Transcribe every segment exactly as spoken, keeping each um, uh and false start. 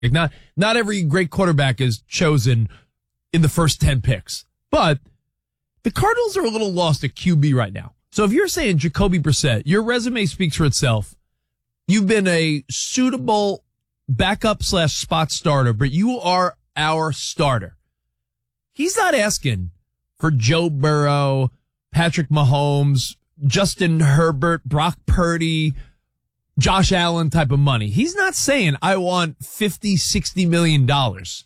Like not not every great quarterback is chosen in the first ten picks. But the Cardinals are a little lost at Q B right now. So if you're saying Jacoby Brissett, your resume speaks for itself. You've been a suitable backup slash spot starter, but you are our starter. He's not asking for Joe Burrow, Patrick Mahomes, Justin Herbert, Brock Purdy, Josh Allen type of money. He's not saying I want fifty, sixty million dollars.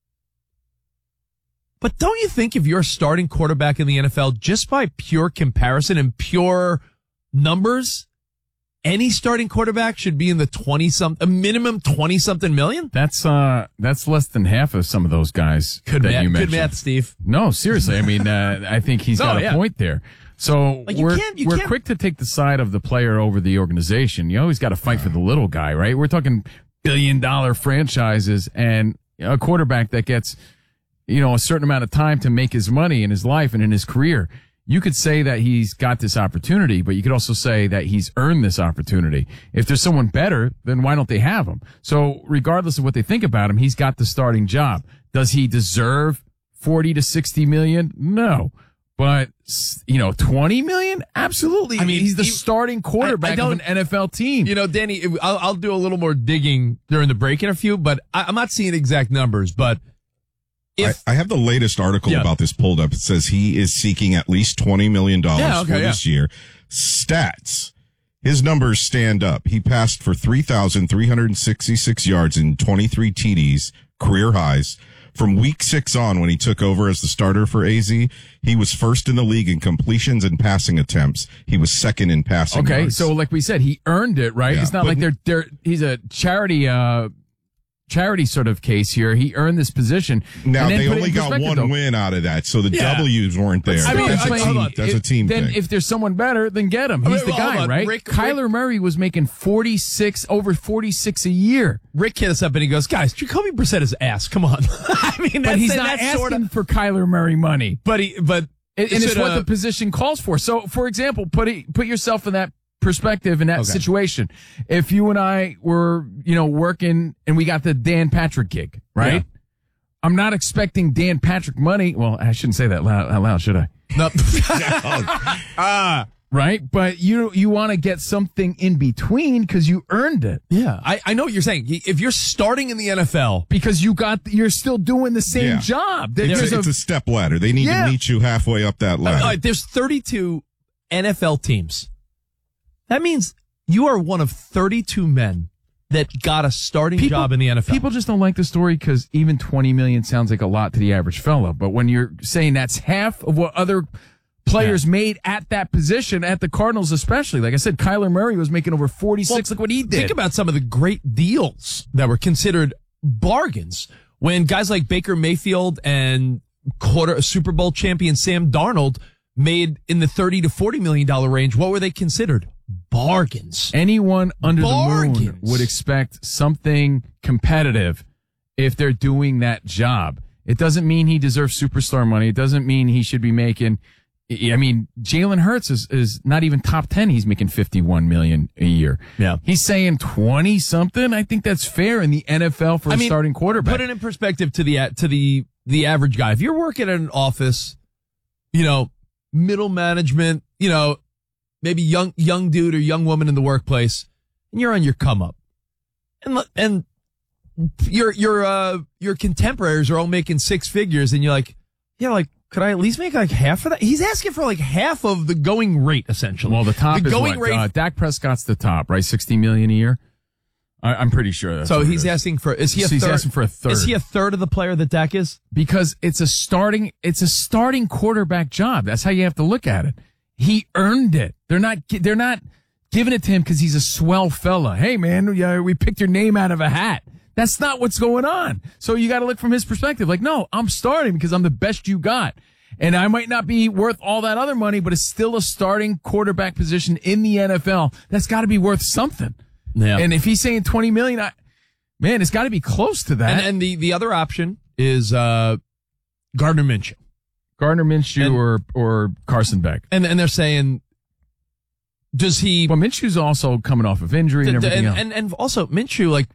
But don't you think if you're a starting quarterback in the N F L, just by pure comparison and pure numbers, any starting quarterback should be in the twenty something, a minimum twenty something million? That's uh, that's less than half of some of those guys Good that math, you mentioned. good math, Steve. No, seriously. I mean, uh, I think he's No, got a yeah. point there. So Like, you we're can't- you we're can't- quick to take the side of the player over the organization. You always got to fight for the little guy, right? We're talking billion dollar franchises and a quarterback that gets, you know, a certain amount of time to make his money in his life and in his career. You could say that he's got this opportunity, but you could also say that he's earned this opportunity. If there's someone better, then why don't they have him? So regardless of what they think about him, he's got the starting job. Does he deserve forty to sixty million? No. But, you know, twenty million? Absolutely. I mean, he's the he- starting quarterback I- I of don't- an N F L team. You know, Danny, I'll, I'll do a little more digging during the break in a few, but I, I'm not seeing exact numbers, but if I, I have the latest article Yeah. about this pulled up. It says he is seeking at least twenty million dollars Yeah, okay, for yeah. this year. Stats. His numbers stand up. He passed for three thousand three hundred sixty-six yards and twenty-three T Ds, career highs. From week six on, when he took over as the starter for A Z, he was first in the league in completions and passing attempts. He was second in passing Okay, yards. so like we said, he earned it, right? Yeah, It's not but- like they're they're he's a charity uh charity sort of case here. He earned this position. Now, And then they put it only in got perspective, one though. win out of that, so the Yeah. W's weren't there. I But mean, that's, I- a hold team, on. that's a If- team then thing. if there's someone better, then get him. I He's mean, the well, hold guy, on. right? Rick- Kyler Murray was making forty-six, over forty-six a year. Rick hit us up and he goes, guys, Jacoby Brissett is ass. Come on. I mean, that's, But he's and not that's asking sorta, for Kyler Murray money. but he, but And, and it's should, what uh, the position calls for. So, for example, put it, put yourself in that perspective, in that Okay. situation. If you and I were, you know, working and we got the Dan Patrick gig, right? Yeah. I'm not expecting Dan Patrick money. Well, I shouldn't say that loud, out loud, should I? no. Ah, right. But you, you want to get something in between because you earned it. yeah, I, I know what you're saying. If you're starting in the N F L, Because you got, you're still doing the same Yeah. job. It's, There's a, a- it's a step ladder. They need Yeah. to meet you halfway up that all ladder. right, there's thirty-two N F L teams. That means you are one of thirty-two men that got a starting People- job in the N F L. People just don't like the story because even twenty million sounds like a lot to the average fella. But when you're saying that's half of what other players made at that position, at the Cardinals especially, like I said, Kyler Murray was making over forty-six. Look what he did. Think about some of the great deals that were considered bargains when guys like Baker Mayfield and quarter Super Bowl champion Sam Darnold made in the thirty to forty million dollar range. What were they considered? Bargains. Anyone under the moon Bargains. would expect something competitive if they're doing that job. It doesn't mean he deserves superstar money. It doesn't mean he should be making. I mean, Jalen Hurts is, is not even top ten. He's making fifty-one million a year. Yeah. He's saying twenty something. I think that's fair in the N F L for I a mean, starting quarterback. Put it in perspective to the to the the average guy. If you're working at an office, you know, middle management, you know, maybe young young dude or young woman in the workplace, and you're on your come up, and and your your uh your contemporaries are all making six figures, and you're like, yeah, like, could I at least make like half of that? He's asking for like half of the going rate, essentially. well, the top the is going what? rate. Uh, Dak Prescott's the top, right? sixty million a year. I, I'm pretty sure that's so what it he's is. asking for. Is he a He's third? asking for a third. Is he a third of the player that Dak is? because it's a starting it's a starting quarterback job. That's how you have to look at it. He earned it. They're not they're not giving it to him because he's a swell fella. Hey man, yeah, we picked your name out of a hat. That's not what's going on. So you got to look from his perspective. Like, no, I'm starting because I'm the best you got. And I might not be worth all that other money, but it's still a starting quarterback position in the N F L. That's got to be worth something. Yeah. And if he's saying twenty million, I, man, it's got to be close to that. And, and the, the other option is uh, Gardner Minshew. Gardner Minshew And- or or Carson Beck. And and they're saying, does he... Well, Minshew's also coming off of injury and and, everything and, else. and, and also, Minshew, like,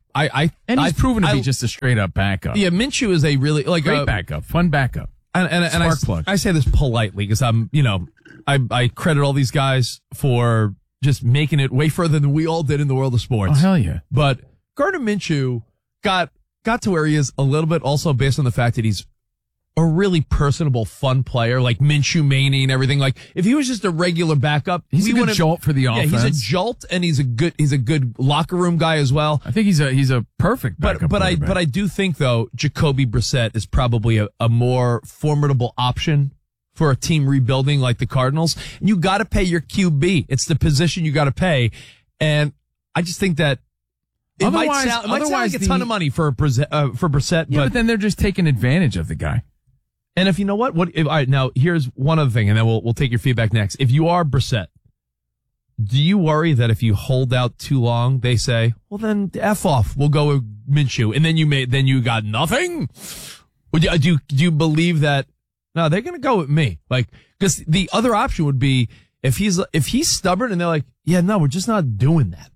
I, I And he's I, proven to I, be just a straight up backup. Yeah, Minshew is a really like Great a, backup, fun backup. And, and, and I, Spark plug. I say this politely because I'm, you know, I, I credit all these guys for just making it way further than we all did in the world of sports. Oh, hell yeah. But Gardner Minshew got, got to where he is a little bit also based on the fact that he's a really personable, fun player, like Minshew Mania and everything. Like if he was just a regular backup, he's we a good wouldn't- jolt for the Yeah, offense. he's a jolt and he's a good, he's a good locker room guy as well. I think he's a he's a perfect But backup but I quarterback. but I do think though Jacoby Brissett is probably a, a more formidable option for a team rebuilding like the Cardinals. And you got to pay your Q B. It's the position you got to pay, and I just think that it might Otherwise- sound, it might sound otherwise like a ton the- of money for Brissett, uh, for Brissett, yeah, but, but, then they're just taking advantage of the guy. and if you know what what if, all right, now here's one other thing, and then we'll we'll take your feedback next. If you are Brissett, do you worry that if you hold out too long, they say, well, then F off, we'll go with Minshew, and then you made, then you got nothing? Would you, do you, do you believe that, no, they're going to go with me? Like, because the other option would be if he's, if he's stubborn and they're like, yeah, no, we're just not doing that.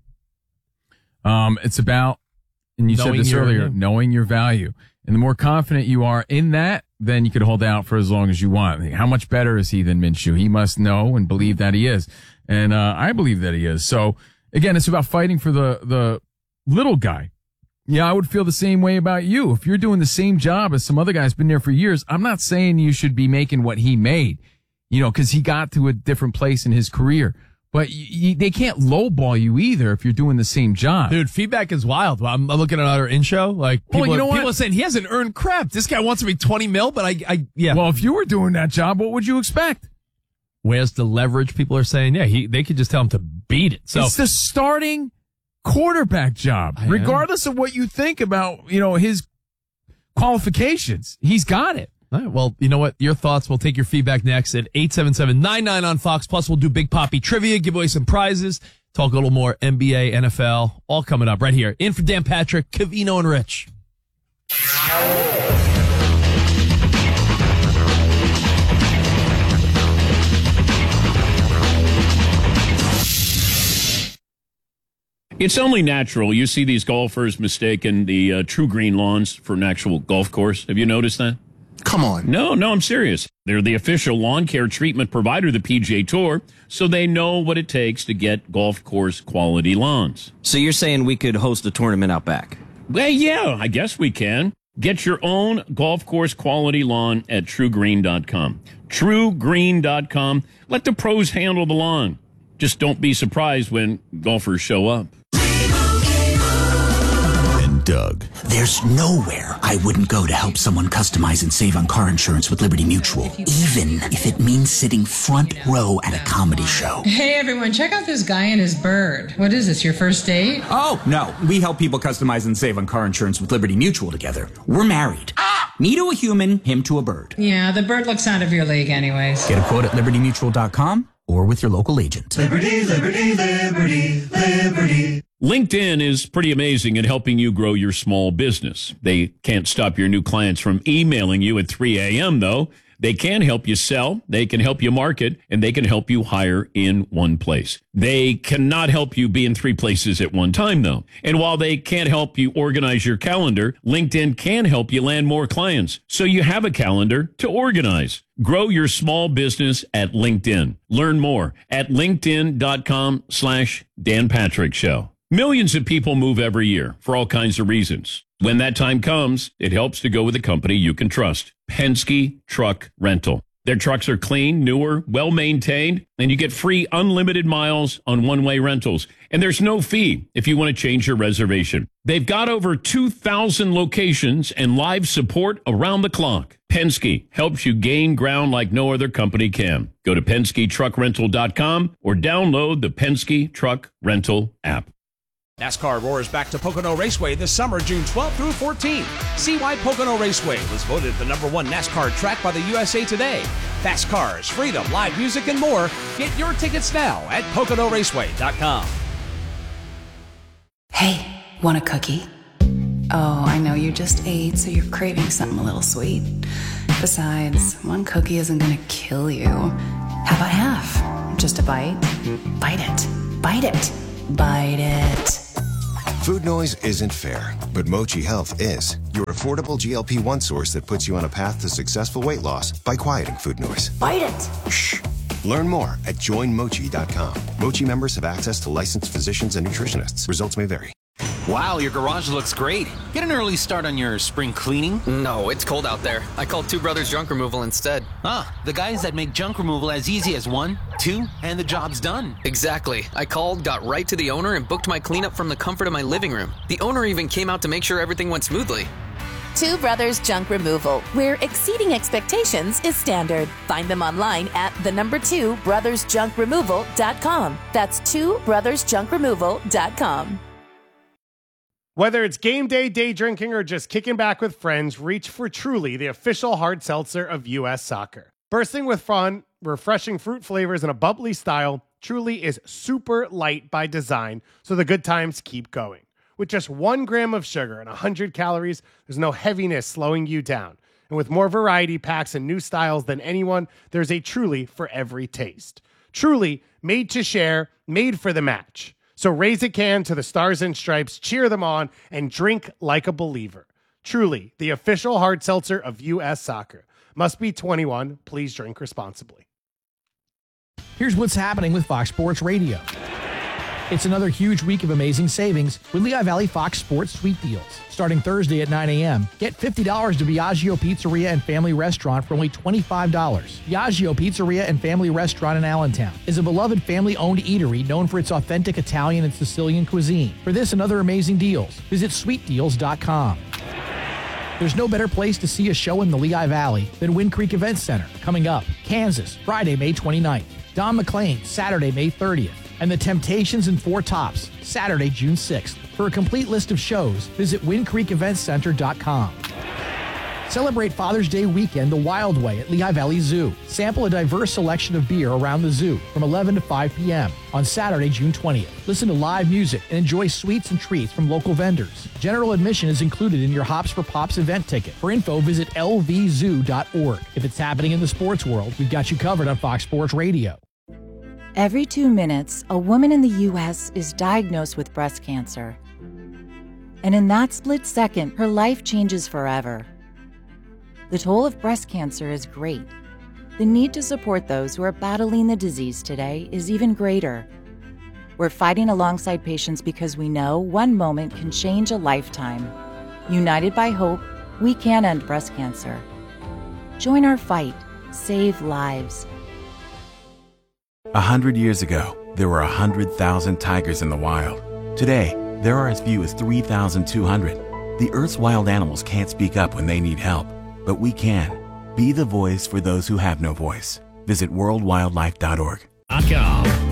Um, it's about, and you Knowing said this your- earlier, yeah. knowing your value. And the more confident you are in that, then you could hold out for as long as you want. How much better is he than Minshew? He must know and believe that he is. And, uh, I believe that he is. So again, it's about fighting for the, the little guy. Yeah, I would feel the same way about you. If you're doing the same job as some other guy's been there for years, I'm not saying you should be making what he made, you know, cause he got to a different place in his career. But y y they can't lowball you either if you're doing the same job. Dude, feedback is wild. I'm, I'm looking at our in show. Like, Well, people, you know what? people are saying he hasn't earned crap. This guy wants to be twenty mil, but I, I, yeah. Well, if you were doing that job, what would you expect? Where's the leverage? People are saying, yeah, he, they could just tell him to beat it. So It's the starting quarterback job, I know. regardless of what you think about, you know, his qualifications. He's got it. All right, well, you know what? Your thoughts. We'll take your feedback next at eight seven seven nine nine on Fox. Plus, we'll do Big Poppy trivia, give away some prizes, talk a little more N B A, N F L, all coming up right here. In for Dan Patrick, Cavino, and Rich. It's only natural. You see these golfers mistaking the uh, True Green lawns for an actual golf course. Have you noticed that? Come on. No, no, I'm serious. They're the official lawn care treatment provider of the P G A Tour, so they know what it takes to get golf course quality lawns. So you're saying we could host a tournament out back? Well, yeah, I guess we can. Get your own golf course quality lawn at true green dot com. true green dot com. Let the pros handle the lawn. Just don't be surprised when golfers show up. And Doug. There's nowhere I wouldn't go to help someone customize and save on car insurance with Liberty Mutual, even if it means sitting front row at a comedy show. Hey everyone, check out this guy and his bird. What is this, your first date? Oh, no. We help people customize and save on car insurance with Liberty Mutual together. We're married. Me to a human, him to a bird. Yeah, the bird looks out of your league anyways. Get a quote at liberty mutual dot com or with your local agent. Liberty, liberty, liberty, liberty. LinkedIn is pretty amazing at helping you grow your small business. They can't stop your new clients from emailing you at three a.m., though. They can help you sell, they can help you market, and they can help you hire in one place. They cannot help you be in three places at one time, though. And while they can't help you organize your calendar, LinkedIn can help you land more clients, so you have a calendar to organize. Grow your small business at LinkedIn. Learn more at linkedin.com slash Dan Patrick Show. Millions of people move every year for all kinds of reasons. When that time comes, it helps to go with a company you can trust. Penske Truck Rental. Their trucks are clean, newer, well-maintained, and you get free unlimited miles on one-way rentals. And there's no fee if you want to change your reservation. They've got over two thousand locations and live support around the clock. Penske helps you gain ground like no other company can. Go to Penske Truck Rental dot com or download the Penske Truck Rental app. NASCAR roars back to Pocono Raceway this summer, June twelfth through fourteenth. See why Pocono Raceway was voted the number one NASCAR track by the U S A Today. Fast cars, freedom, live music, and more. Get your tickets now at Pocono Raceway dot com. Hey, want a cookie? Oh, I know you just ate, so you're craving something a little sweet. Besides, one cookie isn't gonna kill you. How about half? Just a bite? Bite it. Bite it. Bite it. Food noise isn't fair, but Mochi Health is. Your affordable G L P one source that puts you on a path to successful weight loss by quieting food noise. Bite it! Shh! Learn more at join mochi dot com. Mochi members have access to licensed physicians and nutritionists. Results may vary. Wow, your garage looks great. Get an early start on your spring cleaning? No, it's cold out there. I called Two Brothers Junk Removal instead. Ah, the guys that make junk removal as easy as one, two, and the job's done. Exactly. I called, got right to the owner, and booked my cleanup from the comfort of my living room. The owner even came out to make sure everything went smoothly. Two Brothers Junk Removal, where exceeding expectations is standard. Find them online at the number two brothers junk removal dot com. That's two brothers junk removal dot com. Whether it's game day, day drinking, or just kicking back with friends, reach for Truly, the official hard seltzer of U S Soccer. Bursting with fun, refreshing fruit flavors, and a bubbly style, Truly is super light by design, so the good times keep going. With just one gram of sugar and one hundred calories, there's no heaviness slowing you down. And with more variety packs and new styles than anyone, there's a Truly for every taste. Truly, made to share, made for the match. So raise a can to the Stars and Stripes, cheer them on, and drink like a believer. Truly, the official hard seltzer of U S Soccer. Must be twenty-one. Please drink responsibly. Here's what's happening with Fox Sports Radio. It's another huge week of amazing savings with Lehigh Valley Fox Sports Sweet Deals. Starting Thursday at nine a.m., get fifty dollars to Biagio Pizzeria and Family Restaurant for only twenty-five dollars. Biagio Pizzeria and Family Restaurant in Allentown is a beloved family-owned eatery known for its authentic Italian and Sicilian cuisine. For this and other amazing deals, visit sweet deals dot com. There's no better place to see a show in the Lehigh Valley than Wind Creek Event Center. Coming up, Kansas, Friday, May twenty-ninth. Don McLean, Saturday, May thirtieth. And The Temptations and Four Tops, Saturday, June sixth. For a complete list of shows, visit wind creek event center dot com. Celebrate Father's Day weekend the Wild Way at Lehigh Valley Zoo. Sample a diverse selection of beer around the zoo from eleven to five p.m. on Saturday, June twentieth. Listen to live music and enjoy sweets and treats from local vendors. General admission is included in your Hops for Pops event ticket. For info, visit l v zoo dot org. If it's happening in the sports world, we've got you covered on Fox Sports Radio. Every two minutes, a woman in the U S is diagnosed with breast cancer. And in that split second, her life changes forever. The toll of breast cancer is great. The need to support those who are battling the disease today is even greater. We're fighting alongside patients because we know one moment can change a lifetime. United by hope, we can end breast cancer. Join our fight. Save lives. A hundred years ago, there were a hundred thousand tigers in the wild. Today, there are as few as three thousand two hundred. The Earth's wild animals can't speak up when they need help, but we can. Be the voice for those who have no voice. Visit world wildlife dot org. .com.